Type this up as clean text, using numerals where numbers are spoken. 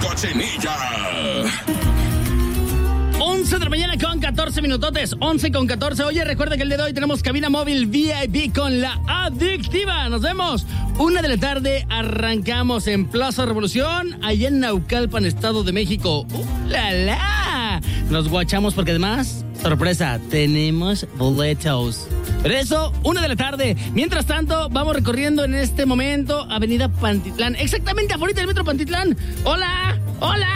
Cochinilla. 11 de la mañana con 14 minutotes, 11 con 14. Oye, recuerda que el día de hoy tenemos cabina móvil VIP con la Adictiva. Nos vemos 1 de la tarde, arrancamos en Plaza Revolución, allá en Naucalpan, Estado de México. ¡La, la! Nos guachamos porque además, sorpresa, tenemos boletos. Pero eso, 1 de la tarde. Mientras tanto, vamos recorriendo en este momento Avenida Pantitlán, exactamente afuera del Metro Pantitlán. ¡Hola! ¡Hola!